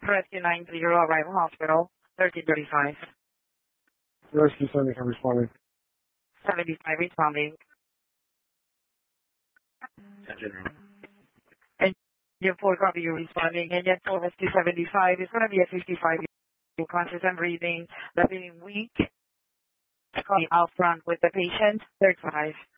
Rescue 90, Arrival Hospital, 1335. Rescue 75 responding. 75 responding. And your 4 copy, you're responding. And yet for Rescue 75, it's going to be a 55. You're conscious and breathing, feeling weak. Out front with the patient, 35.